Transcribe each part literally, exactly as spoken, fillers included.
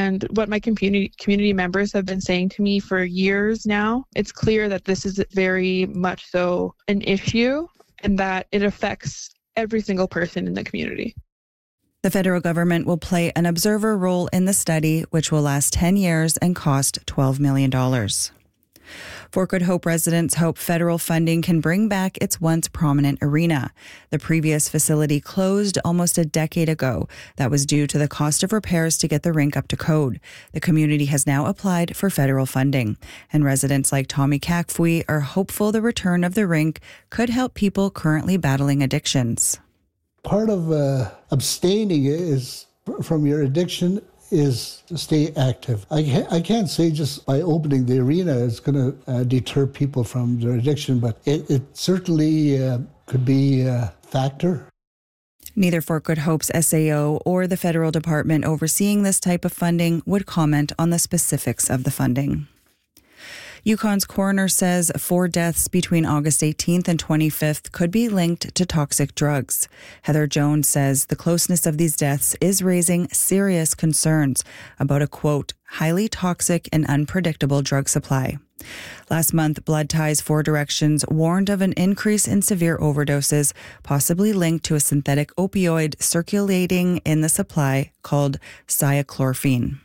And what my community community members have been saying to me for years now, it's clear that this is very much so an issue and that it affects every single person in the community. The federal government will play an observer role in the study, which will last ten years and cost twelve million dollars. Fort Good Hope residents hope federal funding can bring back its once prominent arena. The previous facility closed almost a decade ago. That was due to the cost of repairs to get the rink up to code. The community has now applied for federal funding, and residents like Tommy Kakfui are hopeful the return of the rink could help people currently battling addictions. Part of uh, abstaining is from your addiction is to stay active. I can't, I can't say just by opening the arena it's going to uh, deter people from their addiction, but it, it certainly uh, could be a factor. Neither Fort Good Hope's S A O or the federal department overseeing this type of funding would comment on the specifics of the funding. Yukon's coroner says four deaths between August eighteenth and twenty-fifth could be linked to toxic drugs. Heather Jones says the closeness of these deaths is raising serious concerns about a, quote, highly toxic and unpredictable drug supply. Last month, Blood Ties Four Directions warned of an increase in severe overdoses, possibly linked to a synthetic opioid circulating in the supply called cyclorphine.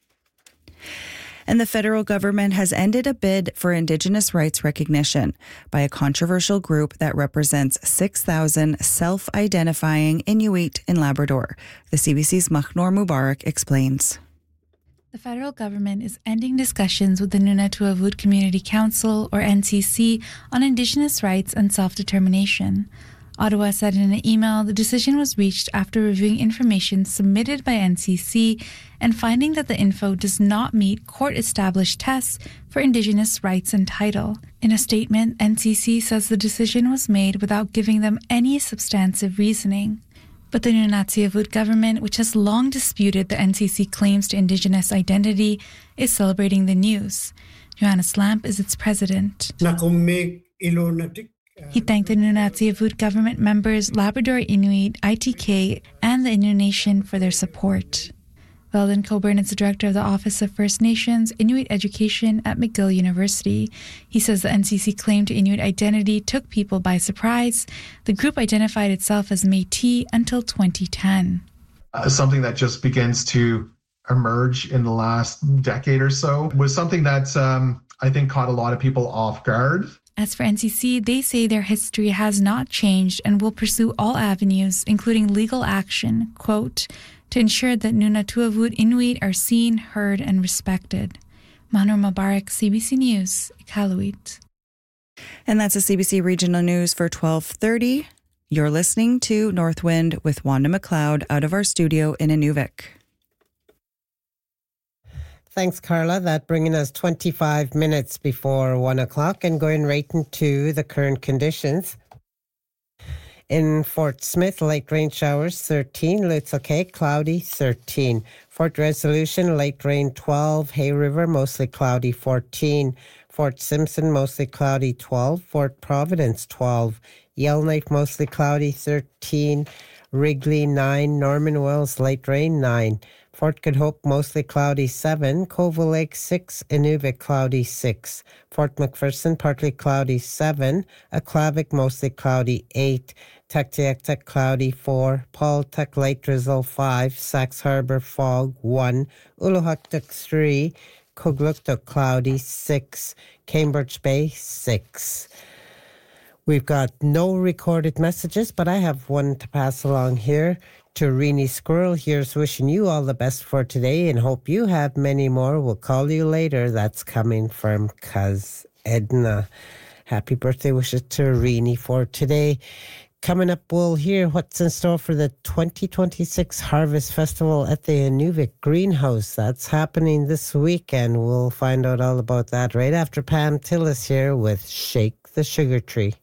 And the federal government has ended a bid for Indigenous rights recognition by a controversial group that represents six thousand self-identifying Inuit in Labrador. The C B C's Machnor Mubarak explains. The federal government is ending discussions with the Nunatuavut Community Council, or N C C, on Indigenous rights and self-determination. Ottawa said in an email the decision was reached after reviewing information submitted by N C C and finding that the info does not meet court-established tests for Indigenous rights and title. In a statement, N C C says the decision was made without giving them any substantive reasoning. But the Nunatsiavut government, which has long disputed the N C C claims to Indigenous identity, is celebrating the news. Johannes Lamp is its president. He thanked the Nunatsiavut government members, Labrador Inuit, I T K, and the Innu Nation for their support. Veldon Coburn is the director of the Office of First Nations Inuit Education at McGill University. He says the N C C claim to Inuit identity took people by surprise. The group identified itself as Métis until twenty ten. Uh, something that just begins to emerge in the last decade or so was something that um, I think caught a lot of people off guard. As for N C C, they say their history has not changed and will pursue all avenues, including legal action, quote, to ensure that Nunatuavut Inuit are seen, heard, and respected. Machnor Mubarak, C B C News, Iqaluit. And that's the C B C Regional News for twelve thirty. You're listening to Northwind with Wanda McLeod out of our studio in Inuvik. Thanks, Carla. That bringing us twenty-five minutes before one o'clock and going right into the current conditions. In Fort Smith, light rain showers thirteen, Lutzel Cay, cloudy thirteen. Fort Resolution, light rain twelve, Hay River, mostly cloudy fourteen. Fort Simpson, mostly cloudy twelve. Fort Providence, twelve. Yellowknife, mostly cloudy thirteen. Wrigley, nine. Norman Wells, light rain, nine. Fort Good Hope, mostly cloudy seven. Colville Lake, six. Inuvik, cloudy six. Fort McPherson, partly cloudy seven. Aklavik, mostly cloudy eight. Tuktoyaktuk, cloudy four. Paultuck, light drizzle five. Sax Harbor, fog one. Uluhuktuk, three. Kugluktuk, cloudy six. Cambridge Bay, six. We've got no recorded messages, but I have one to pass along here. To Reenie Squirrel, here's wishing you all the best for today and hope you have many more. We'll call you later. That's coming from Cuz Edna. Happy birthday wishes to Reenie for today. Coming up, we'll hear what's in store for the twenty twenty-six Harvest Festival at the Inuvik Greenhouse. That's happening this weekend. We'll find out all about that right after Pam Tillis here with Shake the Sugar Tree.